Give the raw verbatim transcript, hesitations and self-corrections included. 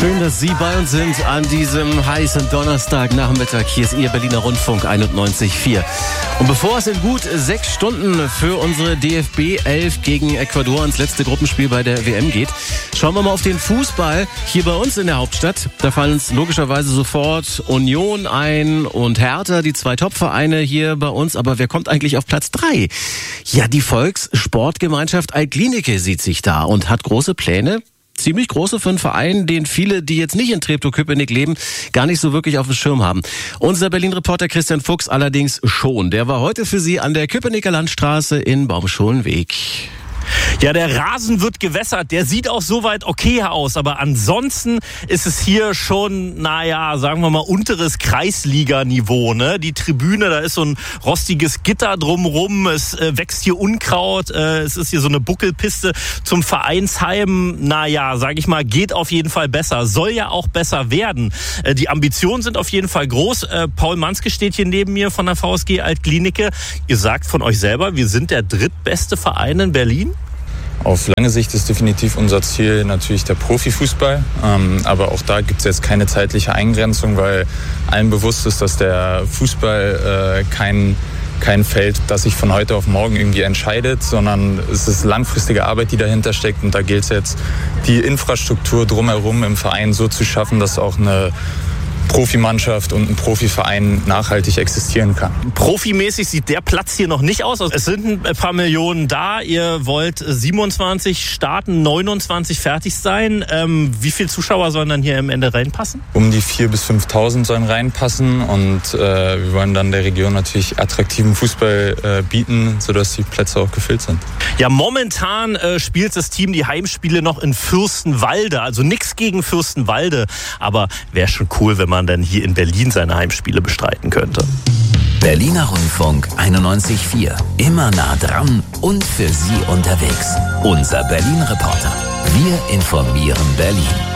Schön, dass Sie bei uns sind an diesem heißen Donnerstagnachmittag. Hier ist Ihr Berliner Rundfunk einundneunzig Komma vier. Und bevor es in gut sechs Stunden für unsere D F B elf gegen Ecuador ins letzte Gruppenspiel bei der W M geht, schauen wir mal auf den Fußball hier bei uns in der Hauptstadt. Da fallen uns logischerweise sofort Union ein und Hertha, die zwei Top-Vereine hier bei uns. Aber wer kommt eigentlich auf Platz drei? Ja, die Volkssportgemeinschaft Alt-Glienicke sieht sich da und hat große Pläne. Ziemlich große für einen Verein, den viele, die jetzt nicht in Treptow-Köpenick leben, gar nicht so wirklich auf dem Schirm haben. Unser Berlin-Reporter Christian Fuchs allerdings schon. Der war heute für Sie an der Köpenicker Landstraße in Baumschulenweg. Ja, der Rasen wird gewässert, der sieht auch soweit okay aus, aber ansonsten ist es hier schon, naja, sagen wir mal, unteres Kreisliga-Niveau, ne? Die Tribüne, da ist so ein rostiges Gitter drumrum, es äh, wächst hier Unkraut, äh, es ist hier so eine Buckelpiste zum Vereinsheim, naja, sag ich mal, geht auf jeden Fall besser, soll ja auch besser werden. Äh, die Ambitionen sind auf jeden Fall groß. Äh, Paul Manske steht hier neben mir von der V S G Alt-Glienicke. Ihr sagt von euch selber, wir sind der drittbeste Verein in Berlin? Auf lange Sicht ist definitiv unser Ziel natürlich der Profifußball. Ähm, aber auch da gibt es jetzt keine zeitliche Eingrenzung, weil allen bewusst ist, dass der Fußball äh, kein, kein Feld, das sich von heute auf morgen irgendwie entscheidet, sondern es ist langfristige Arbeit, die dahinter steckt. Und da gilt es jetzt, die Infrastruktur drumherum im Verein so zu schaffen, dass auch eine Profimannschaft und ein Profiverein nachhaltig existieren kann. Profimäßig sieht der Platz hier noch nicht aus. Es sind ein paar Millionen da. Ihr wollt siebenundzwanzig starten, neunundzwanzig fertig sein. Ähm, wie viele Zuschauer sollen dann hier am Ende reinpassen? Um die viertausend bis fünftausend sollen reinpassen und äh, wir wollen dann der Region natürlich attraktiven Fußball äh, bieten, sodass die Plätze auch gefüllt sind. Ja, momentan äh, spielt das Team die Heimspiele noch in Fürstenwalde. Also nichts gegen Fürstenwalde, aber wäre schon cool, wenn man dann hier in Berlin seine Heimspiele bestreiten könnte. Berliner Rundfunk einundneunzig Komma vier. Immer nah dran und für Sie unterwegs. Unser Berlin-Reporter. Wir informieren Berlin.